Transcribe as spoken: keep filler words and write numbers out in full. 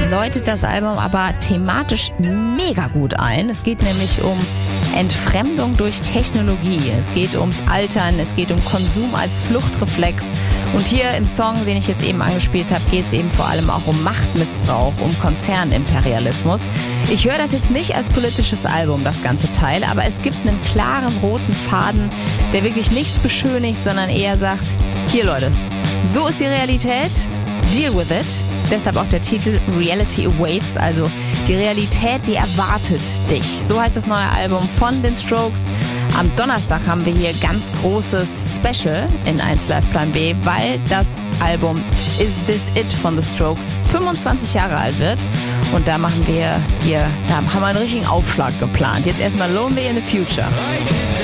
läutet das Album aber thematisch mega gut ein. Es geht nämlich um Entfremdung durch Technologie. Es geht ums Altern, es geht um Konsum als Fluchtreflex. Und hier im Song, den ich jetzt eben angespielt habe, geht es eben vor allem auch um Machtmissbrauch, um Konzernimperialismus. Ich höre das jetzt nicht als politisches Album, das ganze Teil, aber es gibt einen klaren roten Faden, der wirklich nichts beschönigt, sondern eher sagt, hier Leute, so ist die Realität, deal with it. Deshalb auch der Titel Reality Awaits, also die Realität, die erwartet dich. So heißt das neue Album von den Strokes. Am Donnerstag haben wir hier ganz großes Special in eins Live Plan B, weil das Album Is This It von The Strokes fünfundzwanzig Jahre alt wird. Und da machen wir hier, da haben wir einen richtigen Aufschlag geplant. Jetzt erstmal Lonely in the Future.